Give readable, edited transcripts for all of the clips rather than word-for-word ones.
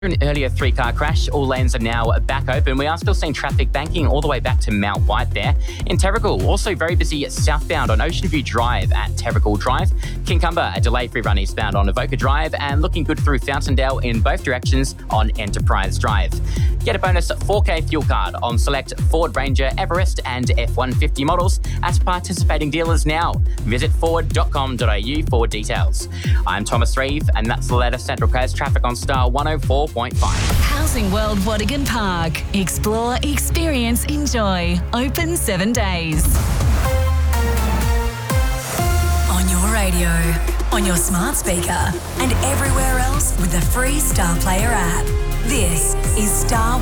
An earlier three-car crash, all lanes are now back open. We are still seeing traffic banking all the way back to Mount White there. In Terrigal, also very busy southbound on Ocean View Drive at Terrigal Drive. Kincumber, a delay-free run eastbound on Avoca Drive, and looking good through Fountaindale in both directions on Enterprise Drive. Get a bonus 4K fuel card on select Ford Ranger, Everest and F-150 models at participating dealers now. Visit ford.com.au for details. I'm Thomas Reeve, and that's the latest Central Coast traffic on Star 104.5. Housing World Wadigan Park. Explore, experience, enjoy. Open 7 days. On your radio, on your smart speaker, and everywhere else with the free Star Player app. This is Star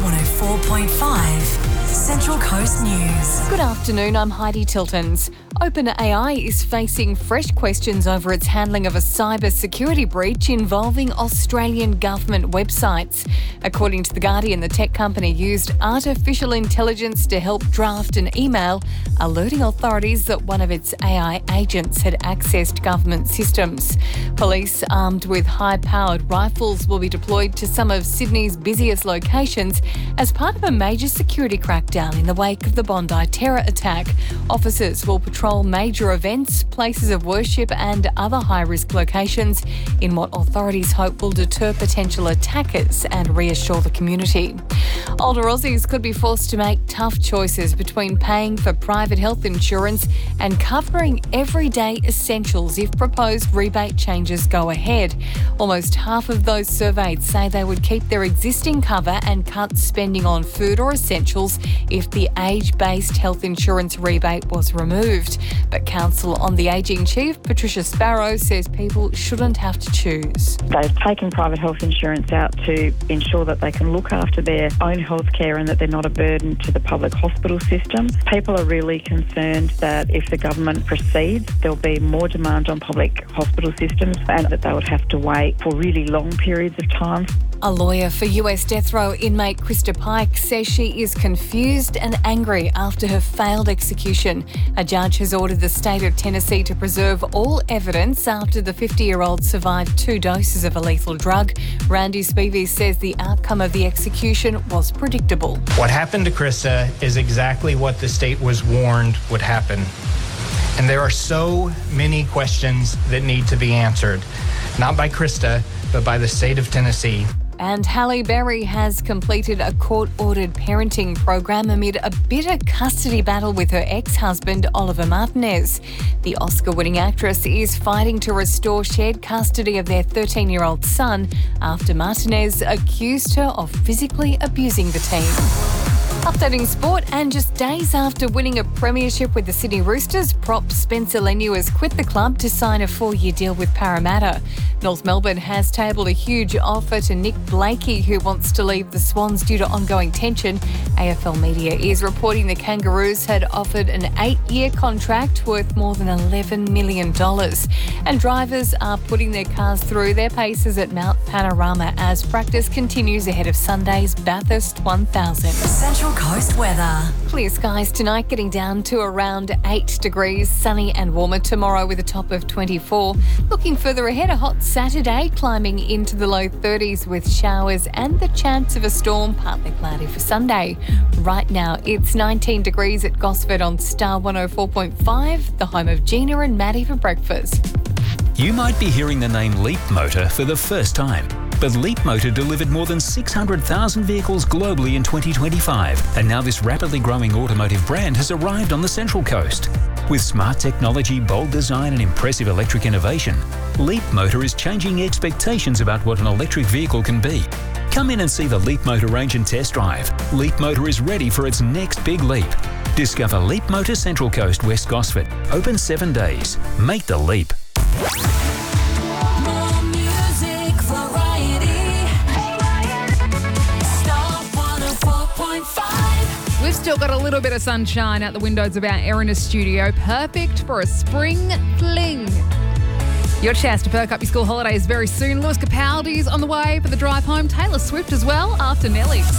104.5. Central Coast News. Good afternoon, I'm Heidi Tiltons. OpenAI is facing fresh questions over its handling of a cyber security breach involving Australian government websites. According to The Guardian, the tech company used artificial intelligence to help draft an email alerting authorities that one of its AI agents had accessed government systems. Police armed with high-powered rifles will be deployed to some of Sydney's busiest locations as part of a major security crackdown in the wake of the Bondi terror attack. Officers will patrol major events, places of worship and other high-risk locations in what authorities hope will deter potential attackers and reassure the community. Older Aussies could be forced to make tough choices between paying for private health insurance and covering everyday essentials if proposed rebate changes go ahead. Almost half of those surveyed say they would keep their existing cover and cut spending on food or essentials if the age-based health insurance rebate was removed. But Council on the Ageing Chief, Patricia Sparrow, says people shouldn't have to choose. They've taken private health insurance out to ensure that they can look after their own health care and that they're not a burden to the public hospital system. People are really concerned that if the government proceeds, there'll be more demand on public hospital systems and that they would have to wait for really long periods of time. A lawyer for US death row inmate Krista Pike says she is confused and angry after her failed execution. A judge has ordered the state of Tennessee to preserve all evidence after the 50-year-old survived 2 doses of a lethal drug. Randy Spivey says the outcome of the execution was predictable. What happened to Krista is exactly what the state was warned would happen. And there are so many questions that need to be answered, not by Krista, but by the state of Tennessee. And Halle Berry has completed a court-ordered parenting program amid a bitter custody battle with her ex-husband, Oliver Martinez. The Oscar-winning actress is fighting to restore shared custody of their 13-year-old son after Martinez accused her of physically abusing the teen. Updating sport, and just days after winning a premiership with the Sydney Roosters, prop Spencer Leniu has quit the club to sign a 4-year deal with Parramatta. North Melbourne has tabled a huge offer to Nick Blakey, who wants to leave the Swans due to ongoing tension. AFL Media is reporting the Kangaroos had offered an 8-year contract worth more than $11 million. And drivers are putting their cars through their paces at Mount Panorama as practice continues ahead of Sunday's Bathurst 1000. Central Coast weather. Clear skies tonight, getting down to around 8 degrees, sunny and warmer tomorrow with a top of 24. Looking further ahead, a hot Saturday, climbing into the low 30s with showers and the chance of a storm, partly cloudy for Sunday. Right now, it's 19 degrees at Gosford on Star 104.5, the home of Gina and Maddie for breakfast. You might be hearing the name Leap Motor for the first time. But Leap Motor delivered more than 600,000 vehicles globally in 2025. And now this rapidly growing automotive brand has arrived on the Central Coast. With smart technology, bold design and impressive electric innovation, Leap Motor is changing expectations about what an electric vehicle can be. Come in and see the Leap Motor range and test drive. Leap Motor is ready for its next big leap. Discover Leap Motor Central Coast, West Gosford. Open 7 days. Make the leap. More music, variety. Star 104.5. We've still got a little bit of sunshine out the windows of our Erina studio. Perfect for a spring fling. Your chance to perk up your school holidays very soon. Lewis Capaldi's on the way for the drive home. Taylor Swift as well after Nelly.